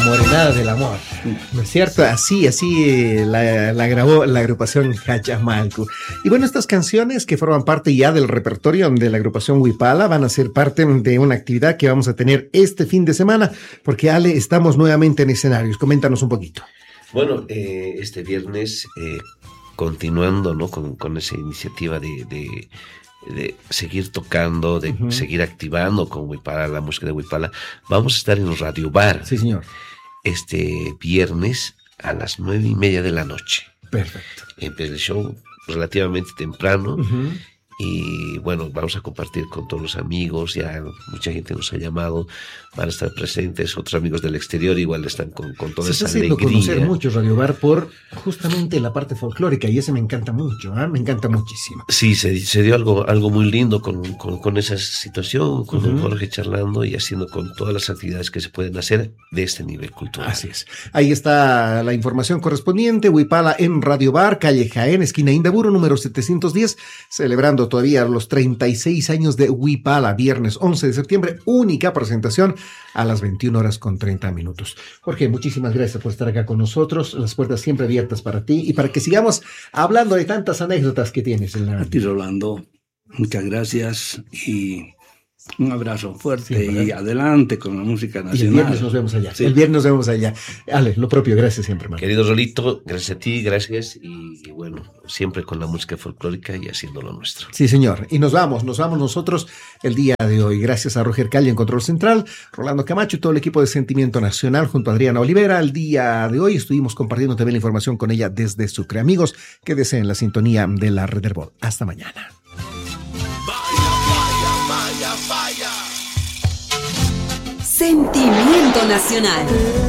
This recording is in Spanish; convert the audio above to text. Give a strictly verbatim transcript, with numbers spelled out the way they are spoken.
Morenada del Amor, ¿no es cierto? Así, así eh, la, la grabó la agrupación Cachamalco. Y bueno, estas canciones que forman parte ya del repertorio de la agrupación Huipala van a ser parte de una actividad que vamos a tener este fin de semana, porque Ale, estamos nuevamente en escenarios. Coméntanos un poquito. Bueno, eh, este viernes, eh, continuando, ¿no? con, con esa iniciativa de... de de seguir tocando, de uh-huh. seguir activando con Huipala, la música de Huipala, vamos a estar en Radio Bar. Sí, señor. Este viernes a las nueve y media de la noche. Perfecto. Empieza el show relativamente temprano. Uh-huh. Y bueno, vamos a compartir con todos los amigos, ya mucha gente nos ha llamado, van a estar presentes, otros amigos del exterior igual están con, con toda esa alegría. Se está haciendo conocer mucho Radio Bar por justamente la parte folclórica y ese me encanta mucho, ¿eh? Me encanta muchísimo. Sí, se, se dio algo, algo muy lindo con, con, con esa situación, con uh-huh. don Jorge charlando y haciendo con todas las actividades que se pueden hacer de este nivel cultural. Así es. Ahí está la información correspondiente, Huipala en Radio Bar, calle Jaén, esquina Indaburo, número setecientos diez, celebrando todavía los treinta y seis años de Huipala, viernes once de septiembre, única presentación a las veintiuna horas con treinta minutos. Jorge, muchísimas gracias por estar acá con nosotros, las puertas siempre abiertas para ti y para que sigamos hablando de tantas anécdotas que tienes en la... A ti, Rolando, muchas gracias y un abrazo fuerte sí, y adelante con la música nacional. Y el viernes nos vemos allá. Sí. El viernes nos vemos allá. Ale, lo propio, gracias siempre, hermano. Querido Rolito, gracias a ti, gracias. Y, y bueno, siempre con la música folclórica y haciendo lo nuestro. Sí, señor. Y nos vamos, nos vamos nosotros el día de hoy. Gracias a Roger Calle en Control Central, Rolando Camacho y todo el equipo de Sentimiento Nacional junto a Adriana Olivera. El día de hoy estuvimos compartiendo también la información con ella desde Sucre. Amigos, quédese en la sintonía de la Red Herbol. Hasta mañana. Sentimiento Nacional.